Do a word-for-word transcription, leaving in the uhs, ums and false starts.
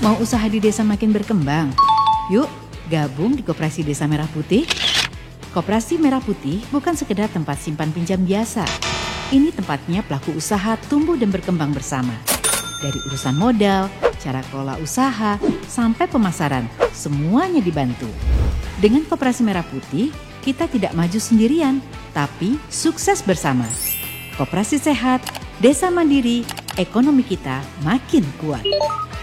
Mau usaha di desa makin berkembang? Yuk, gabung di Koperasi Desa Merah Putih. Koperasi Merah Putih bukan sekedar tempat simpan pinjam biasa. Ini tempatnya pelaku usaha tumbuh dan berkembang bersama. Dari urusan modal, cara kelola usaha, sampai pemasaran, semuanya dibantu. Dengan Koperasi Merah Putih, kita tidak maju sendirian, tapi sukses bersama. Koperasi sehat, desa mandiri, ekonomi kita makin kuat.